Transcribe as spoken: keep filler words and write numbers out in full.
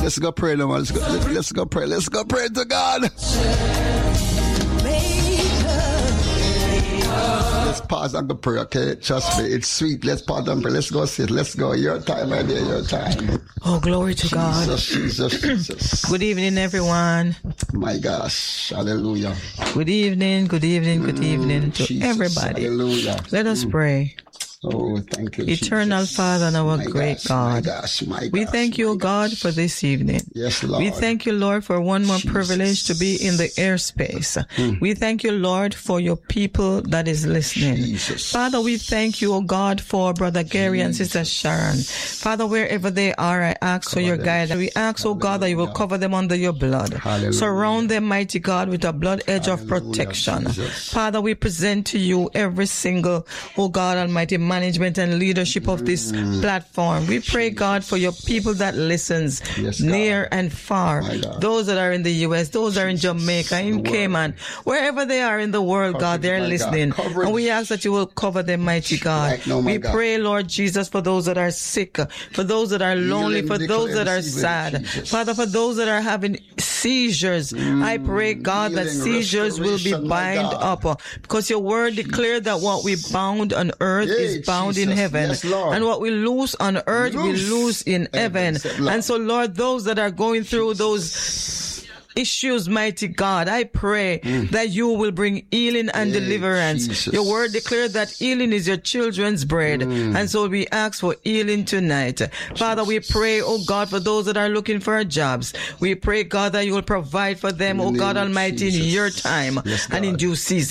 Let's go pray now. Let's go, let's go pray. Let's go pray to God. Let's pause and go pray, okay? Trust me, it's sweet. Let's pause and pray. Let's go sit. Let's go. Your time, my dear, your time. Oh, glory to God. Jesus, Jesus, Jesus. Good evening, everyone. My gosh. Hallelujah. Good evening, good evening, good evening mm, to Jesus, everybody. Hallelujah. Let us mm. pray. Oh, thank you, Eternal Jesus. Father and our my great gosh, God. My gosh, my we gosh, thank you, God, gosh. for this evening. Yes, Lord. We thank you, Lord, for one more Jesus. privilege to be in the airspace. Mm. We thank you, Lord, for your people that is listening. Jesus. Father, we thank you, oh God, for Brother Gary Jesus. and Sister Sharon. Father, wherever they are, I ask cover for your them. guidance. We ask, oh God, that you will cover them under your blood. Hallelujah. Surround them, mighty God, with a blood edge Hallelujah, of protection. Jesus. Father, we present to you every single, oh God, Almighty, management and leadership leadership of this mm. platform. We pray, God, for your people that listens yes, near and far. Those that are in the U S, those that are in Jamaica, in Cayman, wherever they are in the world, Coverage, God, they're listening. And we ask that you will cover them, mighty God. Right, no, we God. pray, Lord Jesus, for those that are sick, for those that are lonely, for those that are sad. Father, for those that are having seizures, mm. I pray, God, Healing, that seizures will be bound up, because your word declared that what we bound on earth yeah, is bound Jesus. in heaven. Yes, and what we lose on earth, loose. we lose in heaven. heaven. And so, Lord, those that are going through those issues, mighty God, I pray mm. that you will bring healing and yeah, deliverance. Jesus. Your word declared that healing is your children's bread. Mm. And so we ask for healing tonight. Jesus. Father, we pray, oh God, for those that are looking for jobs. We pray, God, that you will provide for them, in oh God Almighty, Jesus. in your time yes, and in due season.